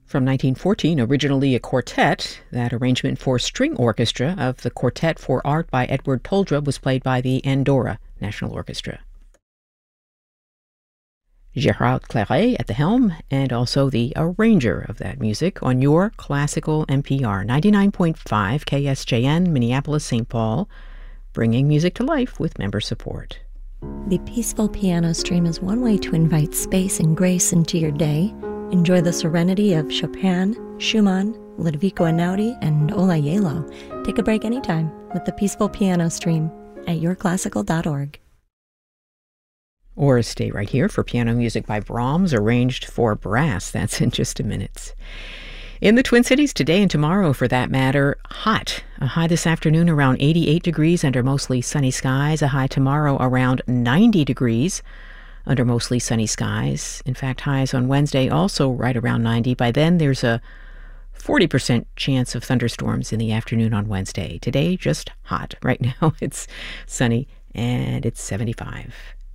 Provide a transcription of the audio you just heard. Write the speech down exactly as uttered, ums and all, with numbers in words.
From nineteen fourteen, originally a quartet, that arrangement for string orchestra of the Quartet for Art by Edward Toldra was played by the Andorra National Orchestra. Gérard Claret at the helm, and also the arranger of that music on your classical N P R, ninety-nine point five K S J N, Minneapolis, Saint Paul, bringing music to life with member support. The Peaceful Piano Stream is one way to invite space and grace into your day. Enjoy the serenity of Chopin, Schumann, Ludovico Einaudi, and Ola Yelo. Take a break anytime with the Peaceful Piano Stream at your classical dot org. Or stay right here for piano music by Brahms, arranged for brass. That's in just a minute. In the Twin Cities today and tomorrow, for that matter, hot. A high this afternoon around eighty-eight degrees under mostly sunny skies. A high tomorrow around ninety degrees under mostly sunny skies. In fact, highs on Wednesday also right around ninety. By then, there's a forty percent chance of thunderstorms in the afternoon on Wednesday. Today, just hot. Right now, it's sunny and it's seventy-five.